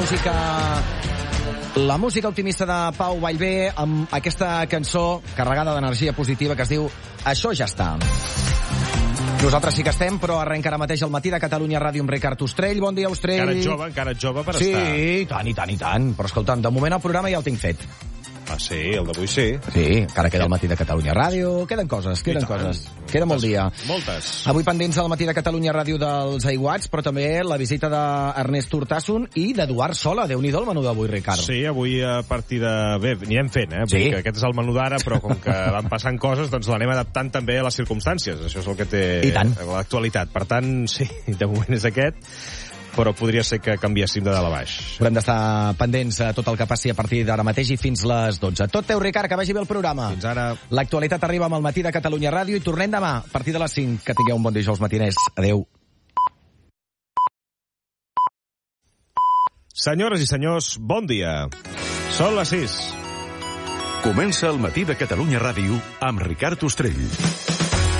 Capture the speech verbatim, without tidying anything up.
música... La música optimista de Pau Vallvé amb aquesta cançó carregada d'energia positiva que es diu Això ja està. Nosaltres sí que estem, però arrenca ara mateix el matí de Catalunya Ràdio amb Ricard Ostrell. Bon dia, Ostrell. Encara ets jove, encara ets jove per sí, estar. Sí, tant i tant i tant. Però escolta'm, de moment el programa ja el tinc fet. Ah, sí? El d'avui sí? Sí, encara queda el matí de Catalunya Ràdio. Queden coses, queden coses. Queda molt dia. Moltes. Avui pendents al matí de Catalunya Ràdio dels Aiguats, però també la visita d'Ernest Urtasun i d'Eduard Sola. Déu-n'hi-do el menú d'avui, Ricard. Sí, avui a partir de... Bé, anirem fent, eh? Sí. Perquè aquest és el menú d'ara, però com que van passant coses, doncs l'anem adaptant també a les circumstàncies. Això és el que té l'actualitat. Per tant, sí, de moment és aquest, però podria ser que canviéssim de dalt a baix. Haurem d'estar pendents a tot el que passi a partir d'ara mateix i fins les dotze. Tot teu, Ricard, que vagi bé el programa. Fins ara. L'actualitat arriba amb el matí de Catalunya Ràdio i tornem demà a partir de les cinc. Que tingueu un bon dijous matiners. Adéu. Senyores i senyors, bon dia. Són les sis. Comença el matí de Catalunya Ràdio amb Ricard Ostrell.